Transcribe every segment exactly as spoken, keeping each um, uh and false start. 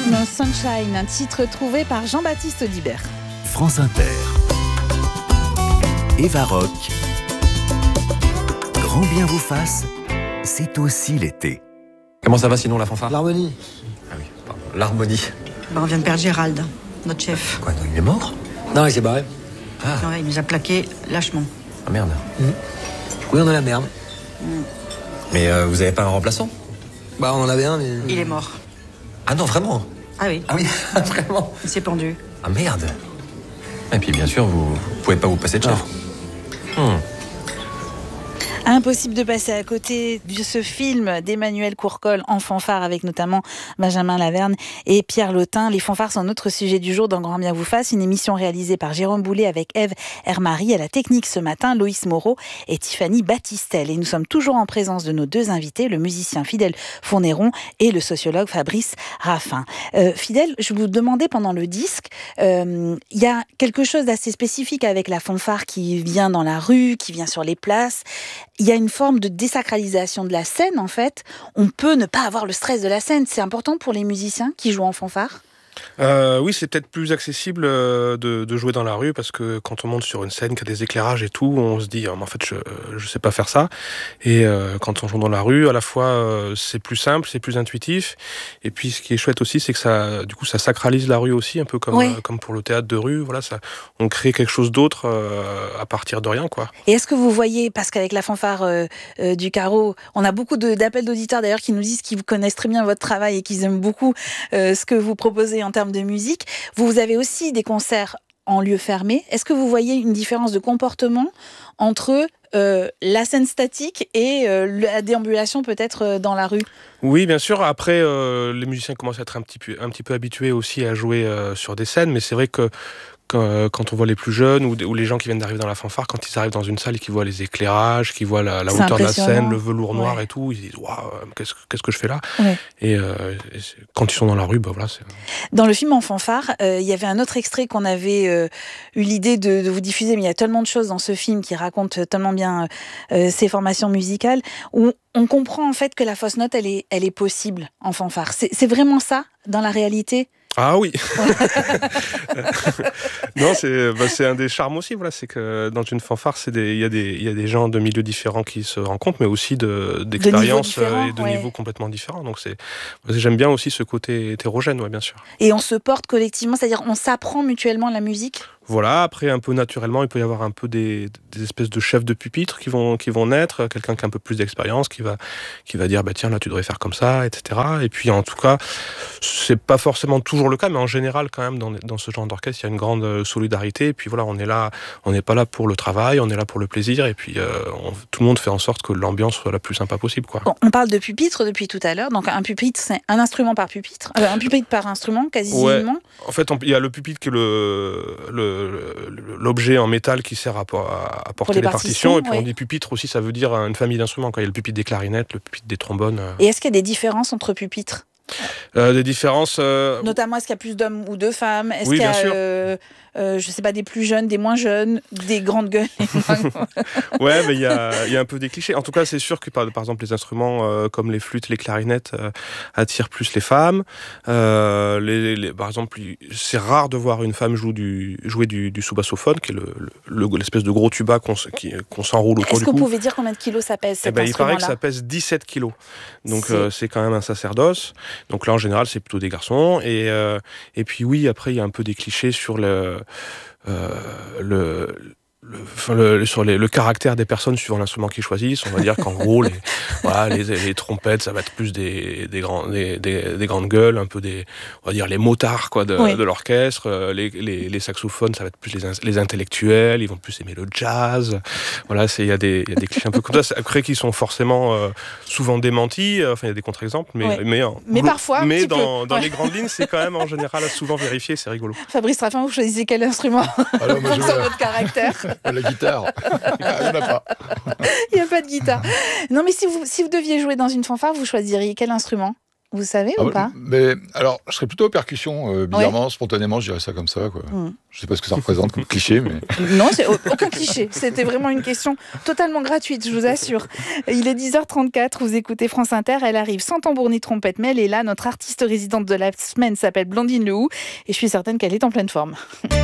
No Sunshine, un titre trouvé par Jean-Baptiste Audibert. France Inter. Eva Rock. Grand bien vous fasse, c'est aussi l'été. Comment ça va sinon la fanfare ? L'harmonie. Ah oui, pardon. L'harmonie. Ben, on vient de perdre Gérald, notre chef. Quoi, il est mort ? Non, il s'est barré. Ah, Ouais, il nous a plaqué lâchement. ah merde. Mmh. Oui, on a la merde. Mais euh, vous avez pas un remplaçant ? Bah, on en avait un, mais... Il est mort. Ah non, vraiment ? Ah oui, Ah oui, vraiment ? il s'est pendu. Ah merde. Et puis bien sûr, vous, vous pouvez pas vous passer de chef. Hmm. Impossible de passer à côté de ce film d'Emmanuel Courcol en fanfare avec notamment Benjamin Laverne et Pierre Lotin. Les fanfares sont notre sujet du jour dans Grand bien vous fasse, une émission réalisée par Jérôme Boulet avec Ève Hermary à la technique ce matin, Loïs Moreau et Tiffany Battistel. Et nous sommes toujours en présence de nos deux invités, le musicien Fidèle Fournéron et le sociologue Fabrice Raffin. Euh, Fidèle, je vous demandais pendant le disque, il euh, y a quelque chose d'assez spécifique avec la fanfare qui vient dans la rue, qui vient sur les places. Il y a une forme de désacralisation de la scène, en fait. On peut ne pas avoir le stress de la scène. C'est important pour les musiciens qui jouent en fanfare ? Euh, oui, c'est peut-être plus accessible euh, de, de jouer dans la rue parce que quand on monte sur une scène, qu'il y a des éclairages et tout, on se dit, oh, mais en fait, je je sais pas faire ça. Et euh, quand on joue dans la rue, à la fois, euh, c'est plus simple, c'est plus intuitif. Et puis, ce qui est chouette aussi, c'est que ça, du coup, ça sacralise la rue aussi, un peu comme Oui. euh, comme pour le théâtre de rue. Voilà, ça, on crée quelque chose d'autre euh, à partir de rien, quoi. Et est-ce que vous voyez, parce qu'avec la fanfare euh, euh, du Carreau, on a beaucoup de, d'appels d'auditeurs d'ailleurs qui nous disent qu'ils connaissent très bien votre travail et qu'ils aiment beaucoup euh, ce que vous proposez en termes de musique. Vous avez aussi des concerts en lieu fermé. Est-ce que vous voyez une différence de comportement entre euh, la scène statique et euh, la déambulation peut-être euh, dans la rue ? Oui, bien sûr. Après, euh, les musiciens commencent à être un petit peu, un petit peu habitués aussi à jouer euh, sur des scènes, mais c'est vrai que quand, quand on voit les plus jeunes ou, ou les gens qui viennent d'arriver dans la fanfare, quand ils arrivent dans une salle et qu'ils voient les éclairages, qu'ils voient la, la C'est hauteur de la impressionnant. scène, le velours noir Ouais. et tout, ils se disent waouh, qu'est-ce, qu'est-ce que je fais là ? Ouais. Et, euh, et c'est- quand ils sont dans la rue, bah voilà. C'est... Dans le film En fanfare, euh, il y avait un autre extrait qu'on avait euh, eu l'idée de, de vous diffuser, mais il y a tellement de choses dans ce film qui raconte tellement bien euh, ses formations musicales, où on comprend en fait que la fausse note, elle est, elle est possible en fanfare. C'est, c'est vraiment ça, dans la réalité ? Ah oui. Non, c'est, bah, c'est un des charmes aussi. Voilà, c'est que dans une fanfare, c'est des, il y a des, il y a des gens de milieux différents qui se rencontrent, mais aussi de, d'expériences niveaux différents, et de ouais. niveaux complètement différents. Donc c'est, j'aime bien aussi ce côté hétérogène, ouais, bien sûr. Et on se porte collectivement, c'est-à-dire on s'apprend mutuellement la musique ? Voilà, après un peu naturellement, il peut y avoir un peu des, des espèces de chefs de pupitre qui vont, qui vont naître, quelqu'un qui a un peu plus d'expérience, qui va, qui va dire, bah tiens, là tu devrais faire comme ça, et cetera. Et puis en tout cas, c'est pas forcément toujours le cas, mais en général quand même, dans, dans ce genre d'orchestre, il y a une grande solidarité, et puis voilà, on est là, on n'est pas là pour le travail, on est là pour le plaisir, et puis euh, on, tout le monde fait en sorte que l'ambiance soit la plus sympa possible, quoi. Bon, on parle de pupitre depuis tout à l'heure, donc un pupitre, c'est un instrument par pupitre, euh, un pupitre par instrument, quasiment. Ouais. En fait, on- il y a le pupitre qui est le, le, le- l'objet en métal qui sert à, po- à porter les les partitions, partitions. Et puis ouais. on dit pupitre aussi, ça veut dire une famille d'instruments, quoi. Il y a le pupitre des clarinettes, le pupitre des trombones. euh. Et est-ce qu'il y a des différences entre pupitres ? Euh, des différences. euh, Notamment, est-ce qu'il y a plus d'hommes ou de femmes ? Est-ce Oui, qu'il y a, bien sûr. euh, euh, je sais pas, des plus jeunes, des moins jeunes, des grandes gueules ? Ouais, mais il y a, il y a un peu des clichés. En tout cas, c'est sûr que par, par exemple, les instruments euh, comme les flûtes, les clarinettes euh, attirent plus les femmes. Euh, les, les- par exemple, il- c'est rare de voir une femme jouer du, jouer du, du sous-bassophone, qui est le, le- le- l'espèce de gros tuba qu'on, s- qui- qu'on s'enroule autour Est-ce du que cou. vous pouvez dire combien de kilos ça pèse, Eh cet ben, il paraît que instrument-là ? ça pèse dix-sept kilos. Donc C'est- euh, c'est quand même un sacerdoce. Donc là, en général, c'est plutôt des garçons. Et, euh, et puis oui, après, il y a un peu des clichés sur le... euh, le le, enfin, le, sur les, le caractère des personnes suivant l'instrument qu'ils choisissent. On va dire qu'en gros, les, voilà, les, les trompettes, ça va être plus des, des, grands, des, des, des grandes gueules, un peu des, on va dire les motards quoi, de, Oui. de l'orchestre. Euh, Les, les, les saxophones, ça va être plus les, in- les intellectuels, ils vont plus aimer le jazz. Voilà, c'est- il y, a des- il y a des clichés un peu comme ça. Après, qui sont forcément euh, souvent démentis. Euh, Enfin, il y a des contre-exemples, mais, Ouais. mais, en- Mais parfois, un mais petit dans, peu. dans Ouais. les grandes lignes, c'est quand même en général souvent vérifié, c'est rigolo. Fabrice Raffin, vous choisissez quel instrument Alors, moi, je sur veux votre caractère ? la guitare. Ah, il n'y en a pas. Il n'y a pas de guitare. Non, mais si vous, si vous deviez jouer dans une fanfare, vous choisiriez quel instrument ? Vous savez Ah ou ouais, pas? Mais alors, je serais plutôt percussion, euh, bizarrement, spontanément, je dirais ça comme ça, quoi. Mm. Je sais pas ce que ça représente comme cliché, mais... Non, c'est aucun cliché. C'était vraiment une question totalement gratuite, je vous assure. Il est dix heures trente-quatre, vous écoutez France Inter, elle arrive sans tambour ni trompette, mais elle est là. Notre artiste résidente de la semaine s'appelle Blandine Lehoux et je suis certaine qu'elle est en pleine forme.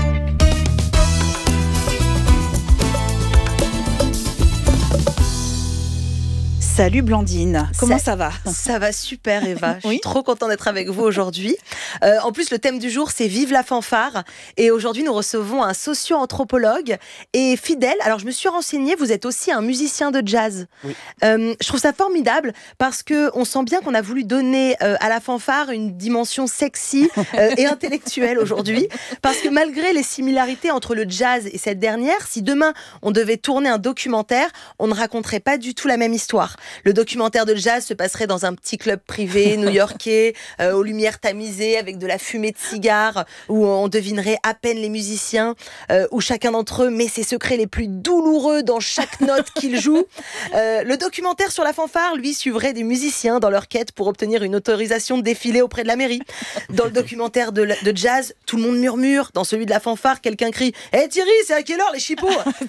Salut Blandine, comment ça, ça va? Ça va super Eva, je oui. suis trop contente d'être avec vous aujourd'hui. Euh, en plus le thème du jour c'est Vive la fanfare et aujourd'hui nous recevons un socio-anthropologue et fidèle. Alors je me suis renseignée, vous êtes aussi un musicien de jazz. Oui. Euh, je trouve ça formidable parce qu'on sent bien qu'on a voulu donner euh, à la fanfare une dimension sexy euh, et intellectuelle aujourd'hui. Parce que malgré les similarités entre le jazz et cette dernière, si demain on devait tourner un documentaire, on ne raconterait pas du tout la même histoire. Le documentaire de jazz se passerait dans un petit club privé new-yorkais, euh, aux lumières tamisées, avec de la fumée de cigares, où on devinerait à peine les musiciens, euh, où chacun d'entre eux met ses secrets les plus douloureux dans chaque note qu'il joue. Euh, le documentaire sur la fanfare, lui, suivrait des musiciens dans leur quête pour obtenir une autorisation de défiler auprès de la mairie. Dans le documentaire de, de jazz, tout le monde murmure. Dans celui de la fanfare, quelqu'un crie « Hé hey Thierry, c'est à quelle heure les chipots ?»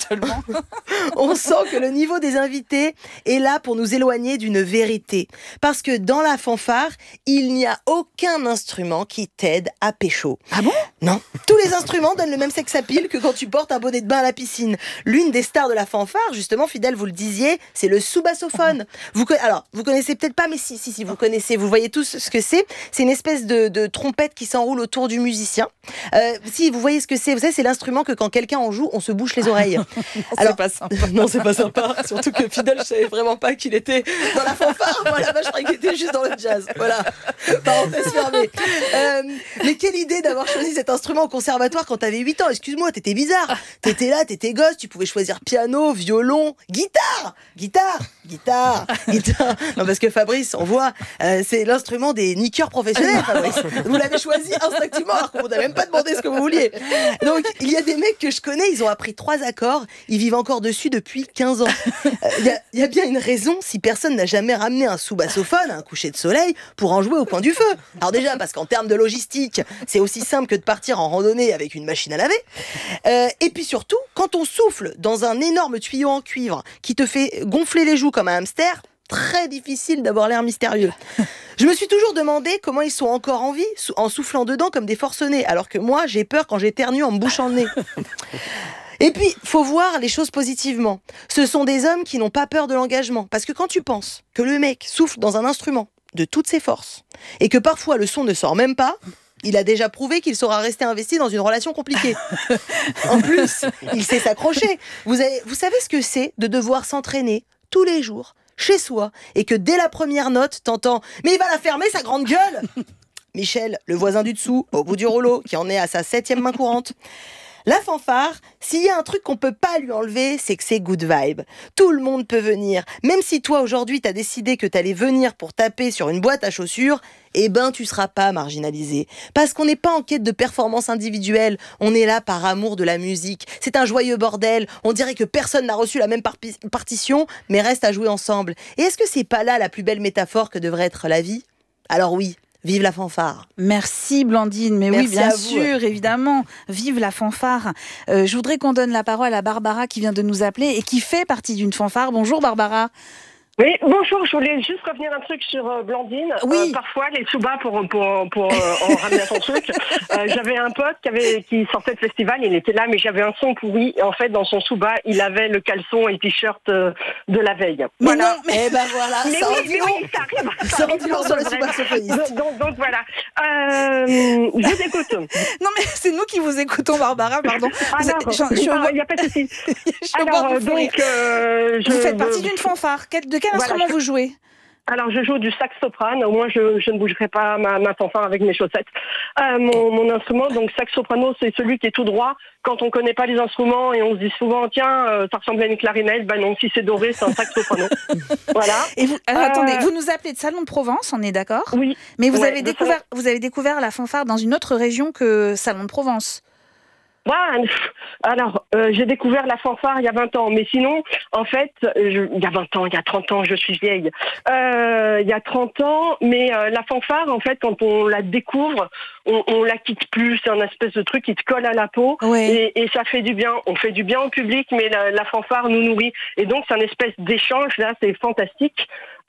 On sent que le niveau des invités est là pour nous éloigner d'une vérité. Parce que dans la fanfare, il n'y a aucun instrument qui t'aide à pécho. Ah bon? Non. Tous les instruments donnent le même sex appeal que quand tu portes un bonnet de bain à la piscine. L'une des stars de la fanfare, justement, fidèle, vous le disiez, c'est le sous-bassophone. Vous, alors, vous connaissez peut-être pas, mais si, si, si, vous connaissez, vous voyez tous ce que c'est. C'est une espèce de, de trompette qui s'enroule autour du musicien. Euh, si vous voyez ce que c'est, vous savez, c'est l'instrument que quand quelqu'un en joue, on se bouche les oreilles. Alors, c'est pas sympa. Non, c'est pas sympa. Surtout que fidèle, je savais vraiment pas qu'il était dans la fanfare. Moi, là-bas, je croyais qu'il était juste dans le jazz. Voilà. Parenthèse fermée. Euh, mais quelle idée d'avoir choisi cet instrument au conservatoire quand t'avais huit ans. Excuse-moi, t'étais bizarre. T'étais là, t'étais gosse, tu pouvais choisir piano, violon, guitare, guitare, guitare, guitare. Non, parce que Fabrice, on voit, euh, c'est l'instrument des niqueurs professionnels, Fabrice. Vous l'avez choisi instinctivement, alors qu'on vous a même pas demandé ce que vous vouliez. Donc, il y a des mecs que je connais, ils ont appris trois accords, ils vivent encore dessus depuis quinze ans. Il euh, y, y a bien une raison si personne n'a jamais ramené un sous-bassophone à un coucher de soleil pour en jouer au coin du feu. Alors déjà, parce qu'en termes de logistique, c'est aussi simple que de partir en randonnée avec une machine à laver. Euh, et puis surtout, quand on souffle dans un énorme tuyau en cuivre qui te fait gonfler les joues comme un hamster, très difficile d'avoir l'air mystérieux. Je me suis toujours demandé comment ils sont encore en vie en soufflant dedans comme des forcenés, alors que moi, j'ai peur quand j'éternue en me bouchant le nez. Et puis, faut voir les choses positivement. Ce sont des hommes qui n'ont pas peur de l'engagement. Parce que quand tu penses que le mec souffle dans un instrument de toutes ses forces, et que parfois le son ne sort même pas, il a déjà prouvé qu'il saura rester investi dans une relation compliquée. En plus, il sait s'accrocher. Vous, avez, vous savez ce que c'est de devoir s'entraîner tous les jours, chez soi, et que dès la première note, t'entends « Mais il va la fermer, sa grande gueule !» Michel, le voisin du dessous, au bout du rouleau, qui en est à sa septième main courante. La fanfare, s'il y a un truc qu'on peut pas lui enlever, c'est que c'est good vibe. Tout le monde peut venir. Même si toi, aujourd'hui, t'as décidé que t'allais venir pour taper sur une boîte à chaussures, eh ben, tu seras pas marginalisé. Parce qu'on n'est pas en quête de performance individuelle. On est là par amour de la musique. C'est un joyeux bordel. On dirait que personne n'a reçu la même par- partition, mais reste à jouer ensemble. Et est-ce que c'est pas là la plus belle métaphore que devrait être la vie? Alors oui. Vive la fanfare. Merci Blandine, mais Merci oui, bien à vous. sûr, évidemment, vive la fanfare. Euh, je voudrais qu'on donne la parole à Barbara qui vient de nous appeler et qui fait partie d'une fanfare. Bonjour Barbara. Oui, bonjour, je voulais juste revenir un truc sur euh, Blandine. Oui. Euh, parfois, les sous-bas, pour, pour, pour euh, en ramener à son truc, euh, j'avais un pote qui, avait, qui sortait de festival, il était là, mais j'avais un son pourri. Et en fait, dans son sous-bas, il avait le caleçon et le t-shirt euh, de la veille. Mais Voilà. non, mais... Eh ben voilà, Mais ça oui, en dit mais long. oui, ça arrive. Ça en arrive dit long pour sur de les vrai. sous-bassophoniste. Donc, donc voilà. Euh, je t'écoute. non mais c'est nous qui vous écoutons Barbara, pardon. Vous êtes- Alors, je- je suis au- il n'y a pas de souci. je suis au bord Alors, de vous rire. donc, euh, je, Vous faites partie d'une fanfare. Quel- de quel Voilà, instrument je- vous jouez? Alors, je joue du sax soprano. Au moins, je, je ne bougerai pas ma, ma fanfare avec mes chaussettes. Euh, mon, mon instrument, donc sax soprano, c'est celui qui est tout droit. Quand on connaît pas les instruments et on se dit souvent, tiens, euh, ça ressemble à une clarinette. Ben non, si c'est doré, c'est un sax soprano. Voilà. Et vous, alors, Euh, attendez, vous nous appelez de Salon de Provence, on est d'accord? Oui. Mais vous Ouais, avez de découvert, vous avez découvert la fanfare dans une autre région que Salon de Provence. Ouais, alors, euh, j'ai découvert la fanfare il y a vingt ans, mais sinon, en fait, je, il y a vingt ans, il y a trente ans, je suis vieille. Euh, il y a trente ans, mais euh, la fanfare, en fait, quand on la découvre, on, on la quitte plus. C'est un espèce de truc qui te colle à la peau, Ouais. et, et ça fait du bien. On fait du bien au public, mais la, la fanfare nous nourrit. Et donc, c'est un espèce d'échange, là, c'est fantastique.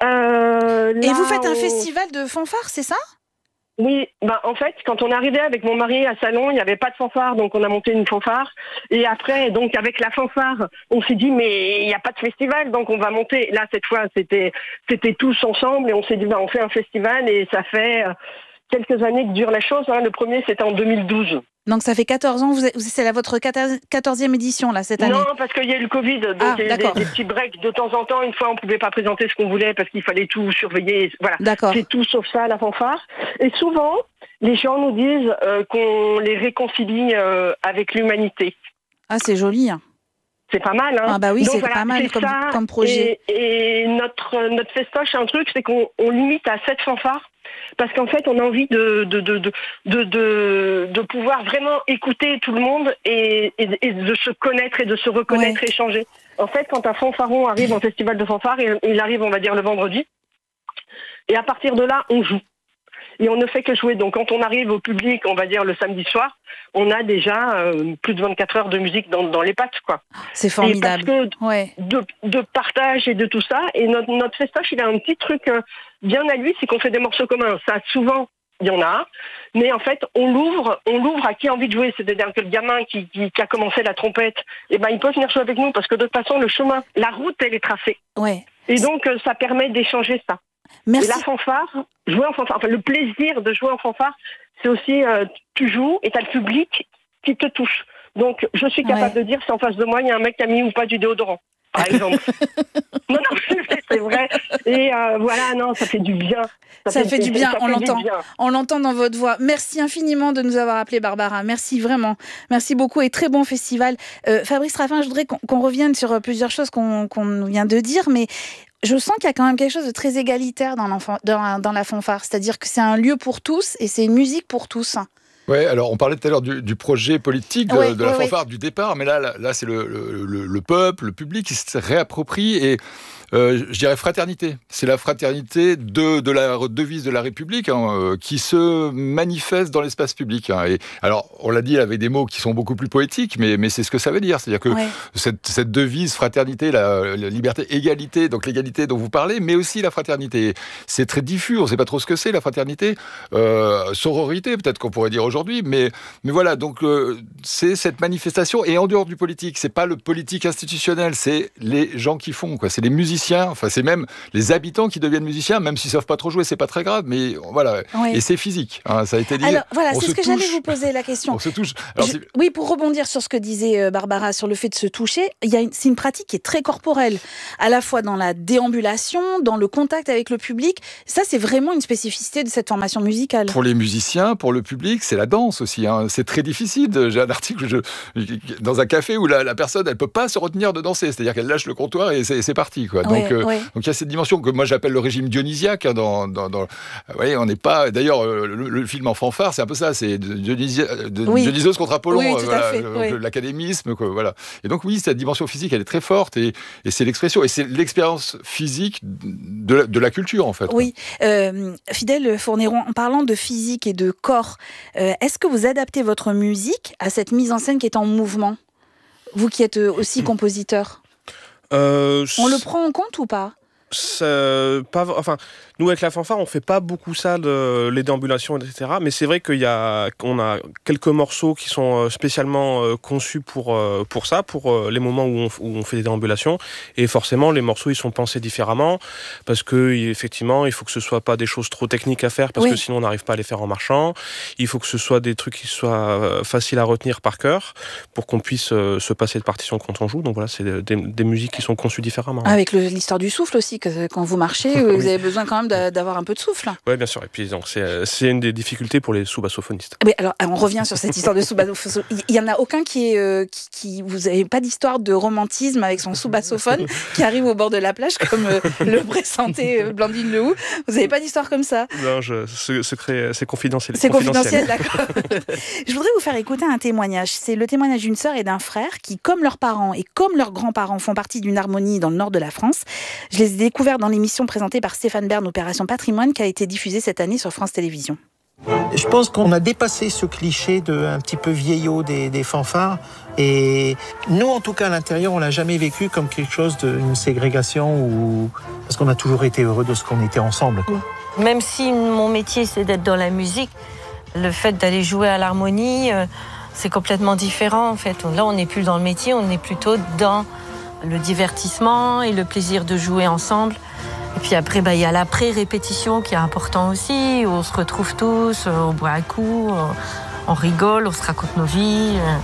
Euh, Et là, vous faites un on- festival de fanfare, c'est ça? Oui, bah en fait, quand on arrivait avec mon mari à Salon, il n'y avait pas de fanfare, donc on a monté une fanfare. Et après, donc avec la fanfare, on s'est dit mais il n'y a pas de festival, donc on va monter. Là, cette fois, c'était c'était tous ensemble et on s'est dit bah on fait un festival et ça fait euh, quelques années que dure la chose. Hein. Le premier, c'était en deux mille douze. Donc ça fait quatorze ans, vous êtes- c'est la votre quatorzième édition là cette année. Non, parce qu'il y a eu le Covid, donc Ah, il y a eu des, d'accord. des petits breaks de temps en temps. Une fois, on pouvait pas présenter ce qu'on voulait parce qu'il fallait tout surveiller. Voilà. D'accord. C'est tout sauf ça, la fanfare. Et souvent, les gens nous disent euh, qu'on les réconcilie euh, avec l'humanité. Ah, c'est joli. hein. C'est pas mal, hein. Ah bah oui, Donc c'est voilà, pas mal c'est comme, ça. comme projet. Et, et notre, notre festoche, un truc, c'est qu'on on limite à sept fanfares. Parce qu'en fait, on a envie de, de, de, de, de, de, de pouvoir vraiment écouter tout le monde et, et, et de se connaître et de se reconnaître Ouais. et échanger. En fait, quand un fanfaron arrive en festival de fanfare, il, il arrive, on va dire, le vendredi. Et à partir de là, on joue. Et on ne fait que jouer. Donc quand on arrive au public, on va dire le samedi soir, on a déjà euh, plus de vingt-quatre heures de musique dans, dans les pattes, quoi. C'est Et formidable. parce que Ouais. de, de partage et de tout ça. Et notre, notre festoche, il a un petit truc euh, bien à lui, c'est qu'on fait des morceaux communs. Ça, souvent, il y en a. Mais en fait, on l'ouvre, on l'ouvre à qui a envie de jouer. C'est-à-dire que le gamin qui, qui, qui a commencé la trompette, eh ben, il peut venir jouer avec nous parce que de toute façon, le chemin, la route, elle est tracée. Ouais. Et donc, euh, ça permet d'échanger ça. Merci. Et la fanfare, jouer en fanfare, enfin, le plaisir de jouer en fanfare, c'est aussi, euh, tu joues et tu as le public qui te touche. Donc, je suis capable Ouais. de dire si en face de moi, il y a un mec qui a mis ou pas du déodorant, par exemple. non, non, c'est vrai. Et euh, voilà, non, ça fait du bien. Ça fait du bien, ça on fait du l'entend. bien. On l'entend dans votre voix. Merci infiniment de nous avoir appelé, Barbara. Merci vraiment. Merci beaucoup et très bon festival. Euh, Fabrice Raffin, je voudrais qu'on, qu'on revienne sur plusieurs choses qu'on, qu'on vient de dire, mais je sens qu'il y a quand même quelque chose de très égalitaire dans, l'enfant, dans, dans la fanfare. C'est-à-dire que c'est un lieu pour tous et c'est une musique pour tous. Ouais, alors on parlait tout à l'heure du, du projet politique de, Ouais, de la ouais, fanfare du départ, mais là, là, là, c'est le, le, le, le peuple, le public qui se réapproprie et euh, je dirais fraternité. C'est la fraternité de, de la devise de la République hein, euh, qui se manifeste dans l'espace public. Hein. Et alors, on l'a dit avec des mots qui sont beaucoup plus poétiques, mais, mais c'est ce que ça veut dire. C'est-à-dire que Ouais. cette, cette devise fraternité, la, la liberté, égalité, donc l'égalité dont vous parlez, mais aussi la fraternité. C'est très diffus, on ne sait pas trop ce que c'est la fraternité. Euh, sororité, peut-être qu'on pourrait dire aujourd'hui, mais, mais voilà, donc euh, c'est cette manifestation, et en dehors du politique, c'est pas le politique institutionnel, c'est les gens qui font, quoi. C'est les musiciens, enfin c'est même les habitants qui deviennent musiciens, même s'ils savent pas trop jouer, c'est pas très grave, mais voilà, Ouais. et c'est physique, hein, ça a été dit. Alors voilà, on c'est se ce que j'allais touche. vous poser la question. On se touche. Alors, Je- c'est- oui, pour rebondir sur ce que disait euh, Barbara sur le fait de se toucher, il y a une, c'est une pratique qui est très corporelle, à la fois dans la déambulation, dans le contact avec le public. Ça, c'est vraiment une spécificité de cette formation musicale. Pour les musiciens, pour le public, c'est la danse aussi. Hein. C'est très difficile. J'ai un article je, dans un café où la, la personne, elle peut pas se retenir de danser. C'est-à-dire qu'elle lâche le comptoir et c'est, c'est parti. Quoi. Ouais, donc, euh, ouais. donc il y a cette dimension que moi j'appelle le régime dionysiaque. Hein, dans, dans, dans, vous voyez, on n'est pas. D'ailleurs, le, le film en fanfare, c'est un peu ça. C'est Dionysia, de, Oui. Dionysos contre Apollon. Oui, oui, tout à voilà, fait, donc, oui. l'académisme. Quoi, voilà. Et donc oui, cette dimension physique, elle est très forte et, et c'est l'expression et c'est l'expérience physique de la, de la culture en fait. Oui, euh, Fidèle Fournéron, en parlant de physique et de corps, euh, est-ce que vous adaptez votre musique à cette mise en scène qui est en mouvement? Vous qui êtes euh, aussi compositeur, Euh, on le prend en compte ou pas? c'est pas, enfin, nous avec la fanfare, on fait pas beaucoup ça, de, les déambulations, et cetera. Mais c'est vrai qu'il y a, qu'on a quelques morceaux qui sont spécialement euh, conçus pour euh, pour ça, pour euh, les moments où on, où on fait des déambulations. Et forcément, les morceaux ils sont pensés différemment parce que effectivement, il faut que ce soit pas des choses trop techniques à faire parce Oui. que sinon on n'arrive pas à les faire en marchant. Il faut que ce soit des trucs qui soient euh, faciles à retenir par cœur pour qu'on puisse euh, se passer de partition quand on joue. Donc voilà, c'est des, des musiques qui sont conçues différemment. Avec le- l'histoire du souffle aussi que quand vous marchez, vous Oui. avez besoin quand même d'a- d'avoir un peu de souffle. Oui, bien sûr. Et puis, donc, c'est, c'est une des difficultés pour les sous-bassophonistes. Mais alors, on revient sur cette histoire de sous-bassophone. Il y en a aucun qui est, euh, qui, qui- vous n'avez pas d'histoire de romantisme avec son sous-bassophone qui arrive au bord de la plage comme euh, le pressentait euh, Blandine Lehoux. Vous n'avez pas d'histoire comme ça? Non, je, c'est, secret, c'est confidentiel. C'est confidentiel, d'accord. Je voudrais vous faire écouter un témoignage. C'est le témoignage d'une sœur et d'un frère qui, comme leurs parents et comme leurs grands-parents, font partie d'une harmonie dans le nord de la France. Je les ai découverts dans l'émission présentée par Stéphane Bern, Opération Patrimoine, qui a été diffusée cette année sur France Télévisions. Je pense qu'on a dépassé ce cliché de un petit peu vieillot des, des fanfares. Et nous, en tout cas, à l'intérieur, on l'a jamais vécu comme quelque chose d'une ségrégation ou parce qu'on a toujours été heureux de ce qu'on était ensemble, quoi. Même si mon métier, c'est d'être dans la musique, le fait d'aller jouer à l'harmonie, euh, c'est complètement différent, en fait. Là, on n'est plus dans le métier, on est plutôt dans le divertissement et le plaisir de jouer ensemble. Et puis après, bah, il y a l'après-répétition qui est important aussi. On se retrouve tous, euh, on boit un coup, on, on rigole, on se raconte nos vies. euh.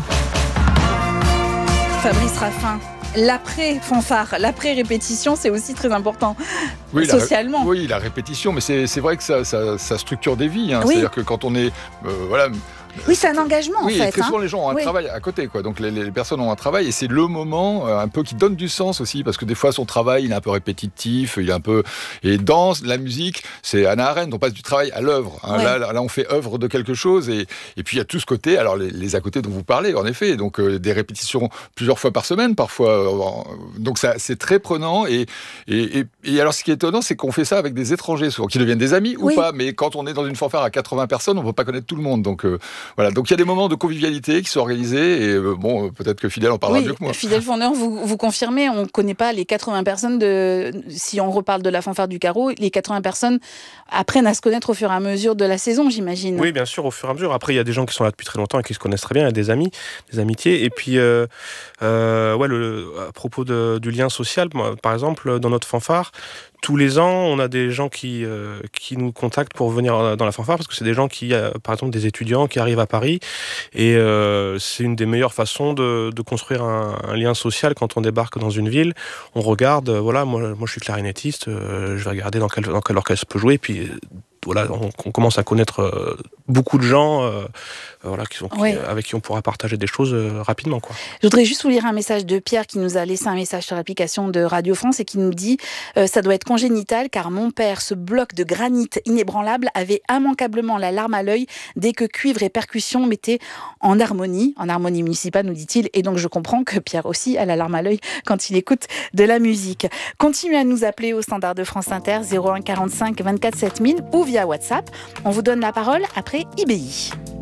Fabrice Raffin, l'après-fanfare, l'après-répétition, c'est aussi très important Oui, la ré- socialement. oui, la répétition, mais c'est, c'est vrai que ça, ça, ça structure des vies. Hein. Oui. C'est-à-dire que quand on est, euh, voilà. Oui, c'est un engagement Oui, en et fait. très hein. souvent les gens ont un Oui. travail à côté, quoi. Donc les, les personnes ont un travail et c'est le moment euh, un peu qui donne du sens aussi, parce que des fois son travail il est un peu répétitif, il est un peu et dans la musique c'est Hannah Arendt, on passe du travail à l'œuvre. Hein. Ouais. Là, là, on fait œuvre de quelque chose et, et puis il y a tout ce côté. Alors les, les à côté dont vous parlez, en effet, donc euh, des répétitions plusieurs fois par semaine, parfois. Euh, donc ça c'est très prenant et, et, et, et alors ce qui est étonnant, c'est qu'on fait ça avec des étrangers souvent, qui deviennent des amis Oui. ou pas. Mais quand on est dans une fanfare à quatre-vingts personnes, on ne peut pas connaître tout le monde. Donc euh, voilà. Donc il y a des moments de convivialité qui sont organisés et euh, bon, euh, peut-être que Fidèle en parlera Oui, mieux que moi. Fidèle Fourneur, vous, vous confirmez, on ne connaît pas les quatre-vingts personnes de. Si on reparle de la fanfare du carreau, les quatre-vingts personnes apprennent à se connaître au fur et à mesure de la saison, j'imagine. Oui, bien sûr, au fur et à mesure. Après, il y a des gens qui sont là depuis très longtemps et qui se connaissent très bien, il y a des amis, des amitiés. Et puis, euh, euh, ouais, le, à propos de, du lien social, moi, par exemple, dans notre fanfare, tous les ans, on a des gens qui, euh, qui nous contactent pour venir dans la fanfare parce que c'est des gens qui, euh, par exemple, des étudiants qui arrivent à Paris et euh, c'est une des meilleures façons de, de construire un, un lien social quand on débarque dans une ville. On regarde, euh, voilà, moi, moi je suis clarinettiste, euh, je vais regarder dans quel, dans quel orchestre je peux jouer, puis euh, voilà, on, on commence à connaître euh, beaucoup de gens euh, voilà, qui sont, qui, Oui. avec qui on pourra partager des choses euh, rapidement, quoi. Je voudrais juste vous lire un message de Pierre qui nous a laissé un message sur l'application de Radio France et qui nous dit euh, ça doit être congénital car mon père, ce bloc de granit inébranlable, avait immanquablement la larme à l'œil dès que cuivre et percussion mettaient en harmonie, en harmonie municipale, nous dit-il. Et donc je comprends que Pierre aussi a la larme à l'œil quand il écoute de la musique. Continuez à nous appeler au standard de France Inter zéro un quarante-cinq vingt-quatre sept mille ou via WhatsApp. On vous donne la parole après I B I.